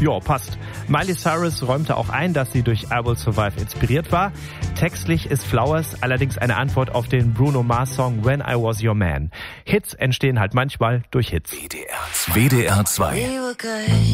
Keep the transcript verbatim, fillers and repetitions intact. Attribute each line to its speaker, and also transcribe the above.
Speaker 1: Ja, passt. Miley Cyrus räumte auch ein, dass sie durch I Will Survive inspiriert war. Textlich ist Flowers allerdings eine Antwort auf den Bruno Mars Song When I Was Your Man. Hits entstehen halt manchmal durch Hits.
Speaker 2: W D R zwei.